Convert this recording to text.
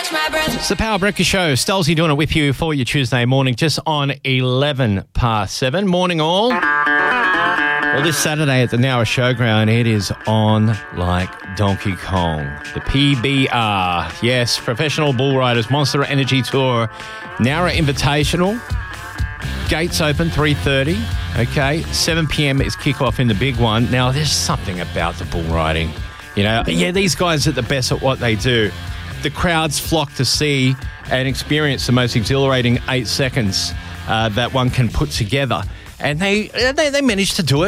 It's the Power Breakfast Show. Stolzy doing it with you for your Tuesday morning, just on 7:11. Morning all. Well, this Saturday at the Nowra Showground, it is on like Donkey Kong. The PBR. Yes, Professional Bull Riders Monster Energy Tour. Nowra Invitational. Gates open 3:30. Okay, 7 p.m. is kickoff in the big one. Now, there's something about the bull riding. You know, yeah, these guys are the best at what they do. The crowds flock to see and experience the most exhilarating 8 seconds that one can put together. And they managed to do it.